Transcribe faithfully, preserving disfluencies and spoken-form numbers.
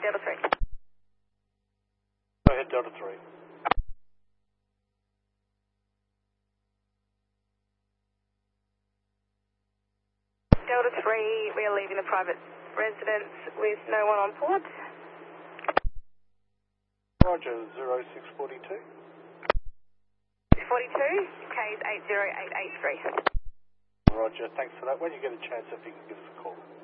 Delta three. Go ahead, Delta three. Delta three, we are leaving the private residence with no one on board. Roger, zero six forty-two. forty-two, K is eight zero eight eight three. Roger, thanks for that. When you get a chance, if you can give us a call.